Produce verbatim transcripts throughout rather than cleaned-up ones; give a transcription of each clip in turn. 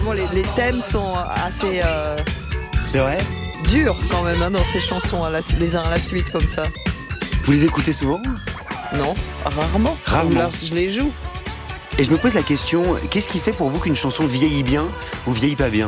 Bon, les, les thèmes sont assez euh, C'est vrai ? durs quand même hein, dans ces chansons, à la, les uns à la suite comme ça. Vous les écoutez souvent ? Non, rarement. Rarement. Là, je les joue. Et je me pose la question, qu'est-ce qui fait pour vous qu'une chanson vieillit bien ou vieillit pas bien ?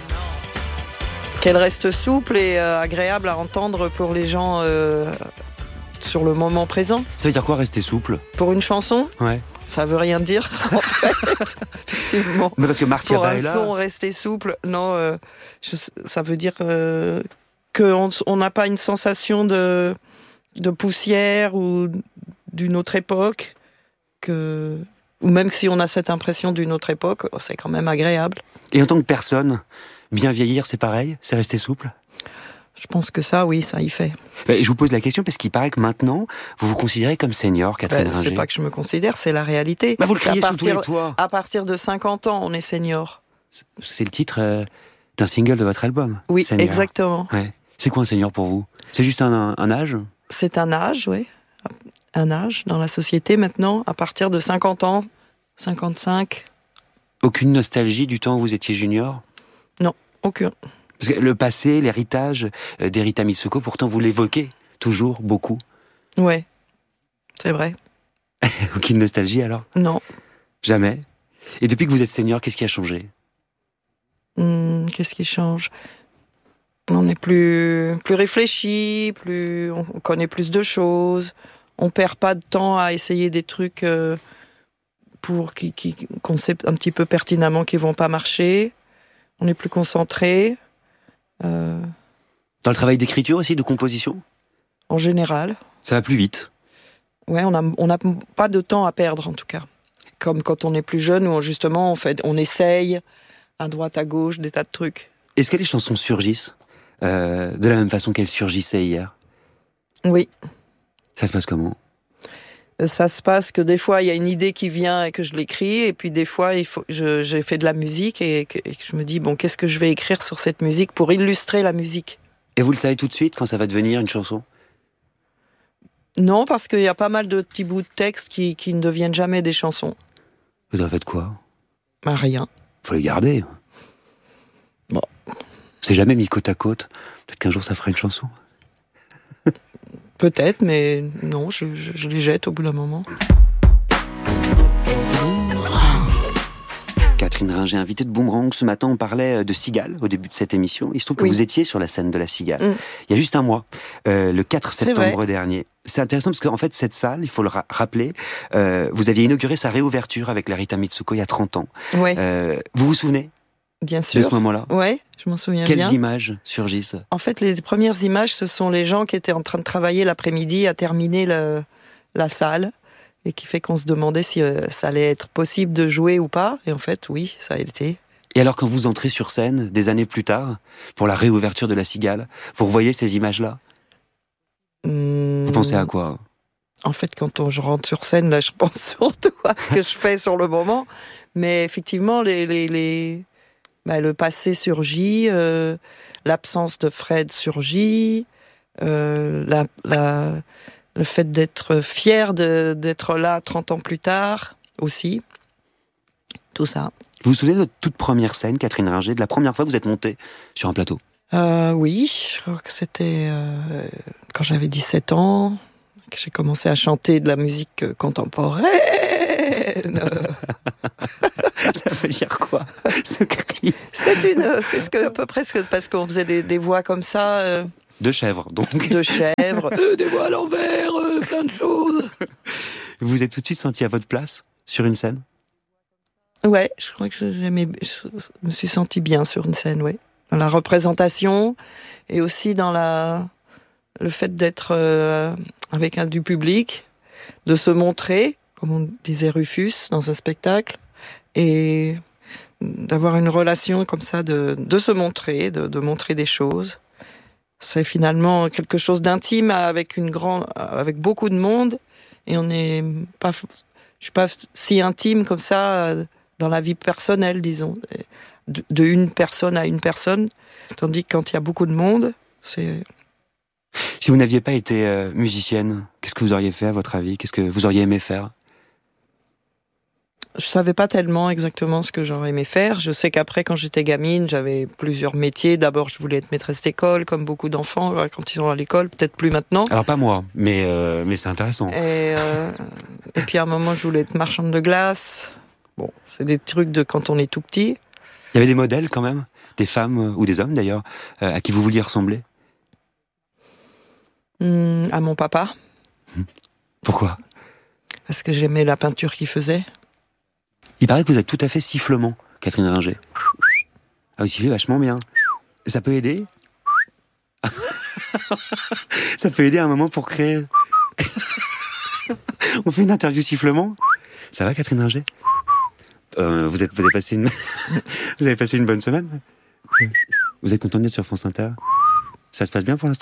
Qu'elle reste souple et euh, agréable à entendre pour les gens euh, sur le moment présent. Ça veut dire quoi, rester souple ? Pour une chanson, Ouais. ça veut rien dire en fait, effectivement. Mais parce que Marcia Pour un Baella... son rester souple, non, euh, je, ça veut dire euh, qu'on on n'a pas une sensation de, de poussière ou d'une autre époque, que, ou même si on a cette impression d'une autre époque, c'est quand même agréable. Et en tant que personne, bien vieillir, c'est pareil ? C'est rester souple ? Je pense que ça, oui, ça y fait. Je vous pose la question parce qu'il paraît que maintenant, vous vous considérez comme senior, Catherine Ben, Ringer. c'est pas que je me considère, c'est la réalité. Bah vous le criez à sous tous les partir, toits. à partir de cinquante ans, on est senior. C'est le titre euh, d'un single de votre album. Oui, Senior. exactement. Ouais. C'est quoi un senior pour vous ? C'est juste un, un âge ? C'est un âge, oui. Un âge dans la société maintenant, à partir de cinquante ans, cinquante-cinq. Aucune nostalgie du temps où vous étiez junior ? Non, aucun. Parce que le passé, l'héritage euh, d'Erita Mitsuko, pourtant vous l'évoquez toujours beaucoup. Ouais, c'est vrai. Aucune nostalgie alors ? Non. Jamais. Et depuis que vous êtes senior, qu'est-ce qui a changé ? Hum, qu'est-ce qui change ? On est plus, plus réfléchi, plus, on connaît plus de choses. On perd pas de temps à essayer des trucs euh, pour qui, qui, qu'on sait un petit peu pertinemment qui vont pas marcher. On est plus concentré. Euh, Dans le travail d'écriture aussi, de composition ? en général. Ça va plus vite. Ouais, on a, on n'a pas de temps à perdre en tout cas. Comme quand on est plus jeune, où justement on fait, on essaye à droite, à gauche, des tas de trucs. Est-ce que les chansons surgissent euh, de la même façon qu'elles surgissaient hier ? Oui. Ça se passe comment ? Ça se passe que des fois il y a une idée qui vient et que je l'écris, et puis des fois il faut, je, j'ai fait de la musique et que, et que je me dis bon, qu'est-ce que je vais écrire sur cette musique pour illustrer la musique. Et vous le savez tout de suite quand ça va devenir une chanson ? Non, parce qu'il y a pas mal de petits bouts de texte qui, qui ne deviennent jamais des chansons. Vous en faites quoi ? Bah, rien. Faut les garder. Bon. C'est jamais mis côte à côte. Peut-être qu'un jour ça fera une chanson. Peut-être, mais non, je, je, je les jette au bout d'un moment. Catherine Ringer, invitée de Boomerang. Ce matin, on parlait de Cigale au début de cette émission. Il se trouve que oui. vous étiez sur la scène de la Cigale. Mm. Il y a juste un mois, euh, le quatre septembre vrai. dernier. C'est intéressant parce qu'en fait, cette salle, il faut le ra- rappeler, euh, vous aviez inauguré sa réouverture avec l'Erita Mitsuko il y a trente ans. Ouais, Euh, vous vous souvenez bien de sûr. ce moment-là ? Ouais, je m'en souviens Quelles bien. images surgissent ? En fait, les premières images, ce sont les gens qui étaient en train de travailler l'après-midi à terminer le, la salle, et qui fait qu'on se demandait si euh, ça allait être possible de jouer ou pas. Et en fait, oui, ça a été. Et alors, quand vous entrez sur scène, des années plus tard, pour la réouverture de la Cigale, vous revoyez ces images-là ? Hum, Vous pensez à quoi ? En fait, quand on, je rentre sur scène, là, je pense surtout à ce que je fais sur le moment. Mais effectivement, les, les, les... Bah, le passé surgit, euh, l'absence de Fred surgit, euh, la, la, le fait d'être fier de, d'être là trente ans plus tard aussi. Tout ça. Vous vous souvenez de votre toute première scène, Catherine Ringer, de la première fois que vous êtes montée sur un plateau ? Euh, oui, je crois que c'était euh, quand j'avais dix-sept ans, que j'ai commencé à chanter de la musique contemporaine. Ça veut dire quoi, ce cri ? C'est une, c'est ce que à peu près parce qu'on faisait des, des voix comme ça, euh, De chèvre, donc. de chèvre, euh, des voix à l'envers, euh, plein de choses. Vous vous êtes tout de suite senti à votre place sur une scène ? Ouais, je crois que j'aimais, je me suis sentie bien sur une scène, ouais, dans la représentation et aussi dans la, le fait d'être euh, avec un du public, de se montrer, comme on disait Rufus dans un spectacle, et d'avoir une relation comme ça, de, de se montrer, de, de montrer des choses. C'est finalement quelque chose d'intime avec une grande, avec beaucoup de monde, et on n'est pas, je suis pas si intime comme ça dans la vie personnelle, disons, de, de une personne à une personne, tandis que quand il y a beaucoup de monde, c'est... Si vous n'aviez pas été euh, musicienne, qu'est-ce que vous auriez fait à votre avis ? Qu'est-ce que vous auriez aimé faire ? je savais pas tellement exactement ce que j'aurais aimé faire. Je sais qu'après, quand j'étais gamine, j'avais plusieurs métiers. D'abord, je voulais être maîtresse d'école, comme beaucoup d'enfants quand ils sont à l'école. Peut-être plus maintenant. Alors pas moi, mais euh, mais c'est intéressant. Et, euh, et puis à un moment, je voulais être marchande de glace. Bon, c'est des trucs de quand on est tout petit. Il y avait des modèles quand même, des femmes euh, ou des hommes d'ailleurs, euh, à qui vous vouliez ressembler. Mmh, à mon papa. Pourquoi ? Parce que j'aimais la peinture qu'il faisait. Il paraît que vous êtes tout à fait sifflement, Catherine Ringer. Ah, vous sifflez vachement bien. Ça peut aider ? Ça peut aider à un moment pour créer... On fait une interview sifflement ? Ça va, Catherine Ringer ? euh, vous, êtes, vous, avez passé une... vous avez passé une bonne semaine ? Vous êtes content d'être sur France Inter ? Ça se passe bien pour l'instant ?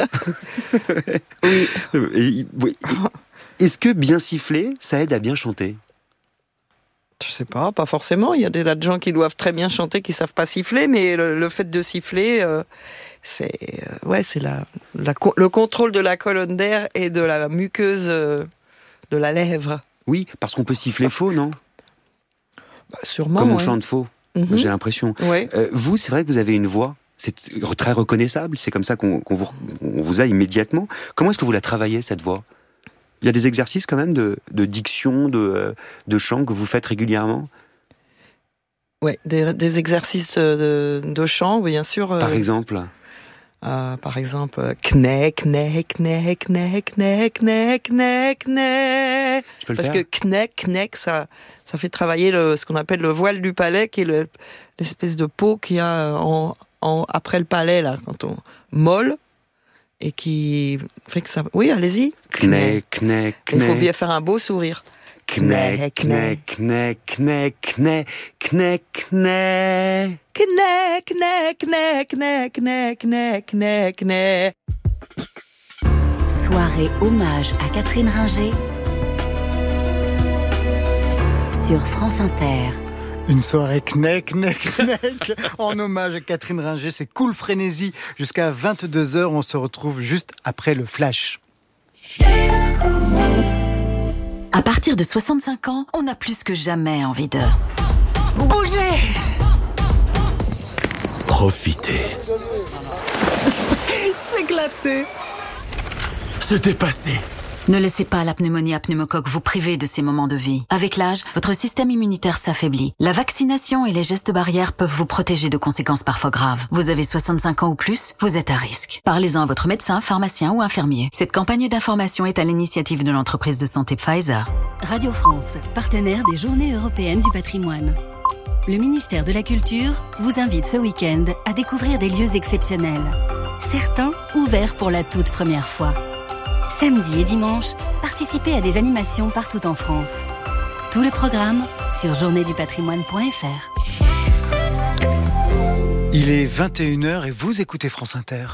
Oui. Et, oui. Est-ce que bien siffler, ça aide à bien chanter ? Je sais pas, pas forcément. Il y a des tas de gens qui doivent très bien chanter, qui savent pas siffler, mais le, le fait de siffler, euh, c'est euh, ouais, c'est la, la le contrôle de la colonne d'air et de la muqueuse euh, de la lèvre. Oui, parce qu'on peut siffler faux, non ? Bah, sûrement. Comme on ouais. chante faux, mm-hmm. j'ai l'impression. Ouais. Euh, vous, c'est vrai que vous avez une voix, c'est très reconnaissable, c'est comme ça qu'on, qu'on vous, on vous a immédiatement. Comment est-ce que vous la travaillez, cette voix ? Il y a des exercices quand même de, de diction, de, de chant que vous faites régulièrement ? Oui, des, des exercices de, de chant, oui, bien sûr. Par euh, exemple euh, Par exemple, euh, kné, kné, kné, kné, kné, kné, kné, kné. Je peux le Parce faire que kné, kné, ça, ça fait travailler le, ce qu'on appelle le voile du palais, qui est le, l'espèce de peau qu'il y a en, en, après le palais, là, quand on molle. Et qui fait que ça... Oui, allez-y. Kné, kné, kné. Il faut bien faire un beau sourire. Kné, kné, kné, kné, kné, kné, kné. Kné, kné, kné, kné, kné, kné, kné, kné. Soirée hommage à Catherine Ringer sur France Inter. Une soirée knek, knek, knek, en hommage à Catherine Ringer. C'est Cool Frénésie. Jusqu'à vingt-deux heures, on se retrouve juste après le flash. À partir de soixante-cinq ans, on a plus que jamais envie de bouger. Profiter. S'éclater. Se dépasser. Ne laissez pas la pneumonie à pneumocoque vous priver de ces moments de vie. Avec l'âge, votre système immunitaire s'affaiblit. La vaccination et les gestes barrières peuvent vous protéger de conséquences parfois graves. Vous avez soixante-cinq ans ou plus, vous êtes à risque. Parlez-en à votre médecin, pharmacien ou infirmier. Cette campagne d'information est à l'initiative de l'entreprise de santé Pfizer. Radio France, partenaire des Journées européennes du patrimoine. Le ministère de la Culture vous invite ce week-end à découvrir des lieux exceptionnels. Certains ouverts pour la toute première fois. Samedi et dimanche, participez à des animations partout en France. Tout le programme sur journée du patrimoine point f r. Il est vingt et une heures et vous écoutez France Inter.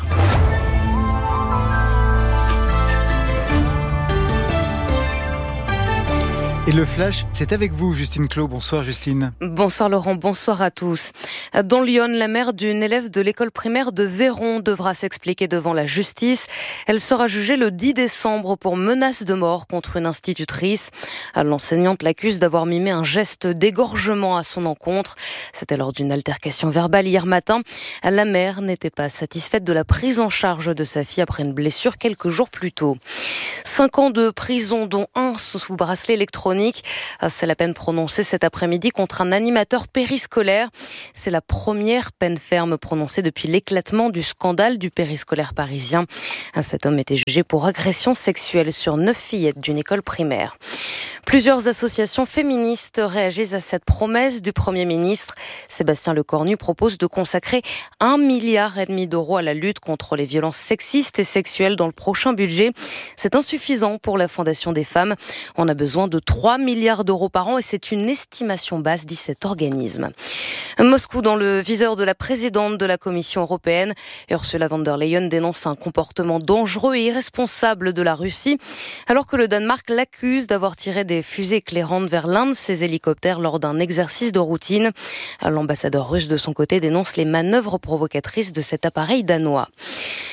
Et le flash, c'est avec vous, Justine Clos. Bonsoir, Justine. Bonsoir, Laurent. Bonsoir à tous. Dans Lyon, la mère d'une élève de l'école primaire de Véron devra s'expliquer devant la justice. Elle sera jugée le dix décembre pour menace de mort contre une institutrice. L'enseignante l'accuse d'avoir mimé un geste d'égorgement à son encontre. C'était lors d'une altercation verbale hier matin. La mère n'était pas satisfaite de la prise en charge de sa fille après une blessure quelques jours plus tôt. Cinq ans de prison, dont un sous bracelet électronique. C'est la peine prononcée cet après-midi contre un animateur périscolaire. C'est la première peine ferme prononcée depuis l'éclatement du scandale du périscolaire parisien. Cet homme était jugé pour agression sexuelle sur neuf fillettes d'une école primaire. Plusieurs associations féministes réagissent à cette promesse du Premier ministre. Sébastien Lecornu propose de consacrer un milliard et demi d'euros à la lutte contre les violences sexistes et sexuelles dans le prochain budget. C'est insuffisant pour la Fondation des femmes. On a besoin de trois milliards d'euros par an et c'est une estimation basse, dit cet organisme. Moscou dans le viseur de la présidente de la Commission européenne. Ursula von der Leyen dénonce un comportement dangereux et irresponsable de la Russie, alors que le Danemark l'accuse d'avoir tiré des fusées éclairantes vers l'un de ses hélicoptères lors d'un exercice de routine. L'ambassadeur russe de son côté dénonce les manœuvres provocatrices de cet appareil danois.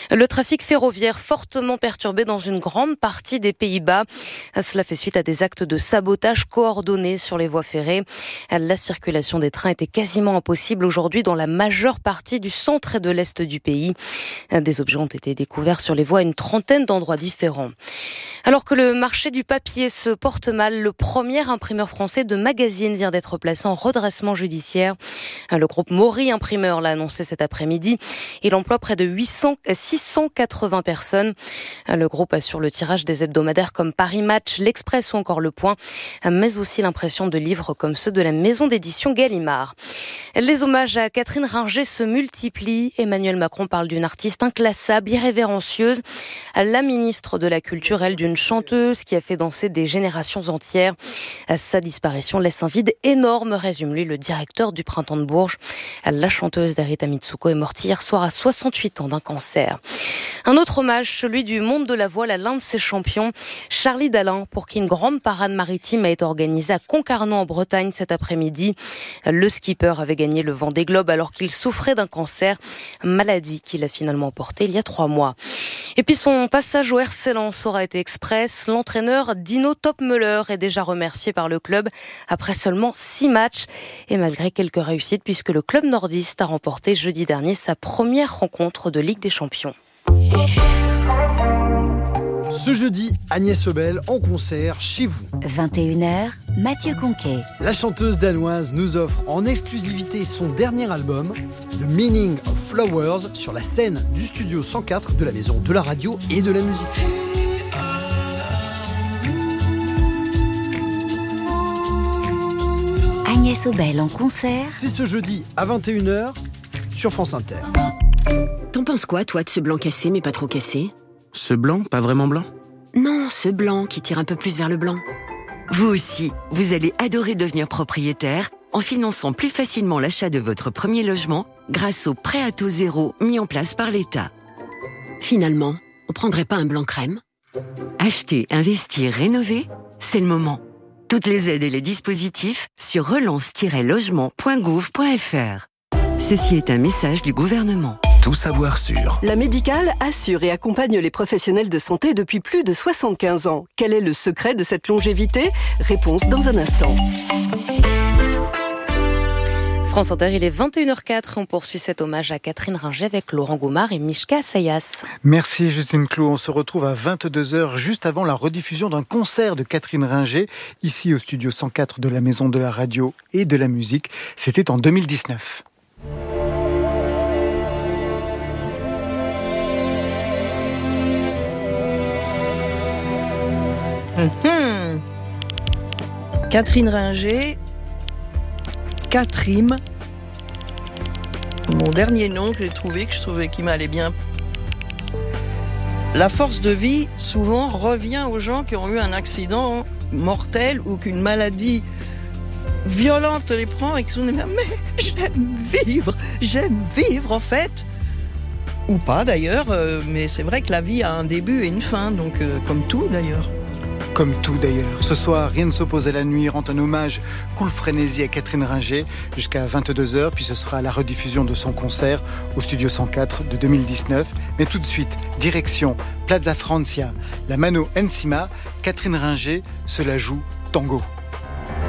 Le trafic ferroviaire fortement perturbé dans une grande partie des Pays-Bas. Cela fait suite à des actes de sabotage coordonnés sur les voies ferrées. La circulation des trains était quasiment impossible aujourd'hui dans la majeure partie du centre et de l'est du pays. Des objets ont été découverts sur les voies à une trentaine d'endroits différents. Alors que le marché du papier se porte mal, le premier imprimeur français de magazines vient d'être placé en redressement judiciaire. Le groupe Maury Imprimeur l'a annoncé cet après-midi. Il emploie près de huit cents, six cent quatre-vingts personnes. Le groupe assure le tirage des hebdomadaires comme Paris Match, L'Express ou encore Le Point, mais aussi l'impression de livres comme ceux de la maison d'édition Gallimard. Les hommages à Catherine Ringer se multiplient. Emmanuel Macron parle d'une artiste inclassable, irrévérencieuse. La ministre de la Culture, elle, d'une chanteuse qui a fait danser des générations entières. Sa disparition laisse un vide énorme, résume-lui le directeur du Printemps de Bourges. La chanteuse Darita Mitsuko est morte hier soir à soixante-huit ans d'un cancer. Un autre hommage, celui du monde de la voile à l'un de ses champions, Charlie Dalin, pour qui une grande parade maritime a été organisée à Concarneau en Bretagne cet après-midi. Le skipper avait gagné le Vendée Globe alors qu'il souffrait d'un cancer, maladie qu'il a finalement portée il y a trois mois. Et puis son passage au R C Lens aura été express. L'entraîneur Dino Topmöller est déjà remercié par le club après seulement six matchs et malgré quelques réussites puisque le club nordiste a remporté jeudi dernier sa première rencontre de Ligue des Champions. Ce jeudi, Agnès Obel en concert chez vous. vingt et une heures, Mathieu Conquet. La chanteuse danoise nous offre en exclusivité son dernier album, The Meaning of Flowers, sur la scène du studio cent quatre de la Maison de la Radio et de la Musique. Agnès Obel en concert. C'est ce jeudi à vingt et une heures sur France Inter. T'en penses quoi, toi, de ce blanc cassé mais pas trop cassé ? Ce blanc, pas vraiment blanc ? Non, ce blanc qui tire un peu plus vers le blanc. Vous aussi, vous allez adorer devenir propriétaire en finançant plus facilement l'achat de votre premier logement grâce au prêt à taux zéro mis en place par l'État. Finalement, on prendrait pas un blanc crème ? Acheter, investir, rénover, c'est le moment. Toutes les aides et les dispositifs sur relance tiret logement point gouv point f r. Ceci est un message du gouvernement. Tout savoir sur. La Médicale assure et accompagne les professionnels de santé depuis plus de soixante-quinze ans. Quel est le secret de cette longévité ? Réponse dans un instant. France Inter, il est vingt et une heures quatre. On poursuit cet hommage à Catherine Ringer avec Laurent Goumard et Mishka Sayas. Merci Justine Clou. On se retrouve à vingt-deux heures, juste avant la rediffusion d'un concert de Catherine Ringer, ici au studio cent quatre de la Maison de la Radio et de la Musique. C'était en deux mille dix-neuf. Mmh. Catherine Ringer, quatre rimes. Mon dernier nom que j'ai trouvé, que je trouvais qui m'allait bien. La force de vie, souvent, revient aux gens qui ont eu un accident mortel ou qu'une maladie violente les prend et qui sont dit « Mais j'aime vivre, j'aime vivre en fait !» Ou pas d'ailleurs, mais c'est vrai que la vie a un début et une fin, donc euh, comme tout d'ailleurs. Comme tout d'ailleurs. Ce soir, Rien ne s'oppose à la nuit rend un hommage cool frénésie à Catherine Ringer jusqu'à vingt-deux heures, puis ce sera la rediffusion de son concert au studio cent quatre de deux mille dix-neuf. Mais tout de suite, direction Plaza Francia, la Mano Encima, Catherine Ringer se la joue tango.